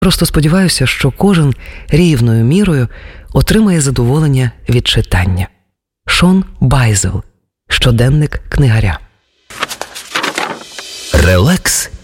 Просто сподіваюся, що кожен рівною мірою отримає задоволення від читання. Шон Байзел. Щоденник книгаря. Релакс